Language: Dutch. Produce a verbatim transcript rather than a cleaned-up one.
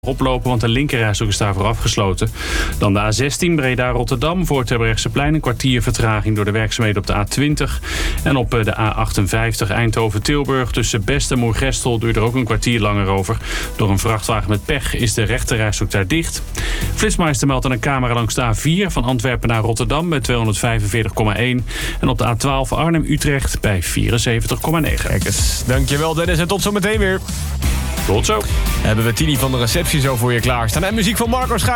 oplopen, want de linkerrijstrook is daarvoor afgesloten. Dan de A zestien Breda-Rotterdam voor Terbrechtseplein. Een kwartier vertraging door de werkzaamheden op de A twintig. En op de A achtenvijftig Eindhoven-Tilburg tussen Best en Moergestel duurt er ook een kwartier langer over. Door een vrachtwagen met pech is de rechterrijstrook daar dicht. Flitsmeister meldt aan een camera langs de A vier van Antwerpen naar Rotterdam bij tweehonderdvijfenveertig komma één. En op de A twaalf Arnhem-Utrecht bij vierenzeventig komma negen. Kijk eens. Dankjewel Dennis en tot zometeen weer. Tot zo. Hebben we Tini van de receptie zo voor je klaarstaan. En muziek van Marco Schaar.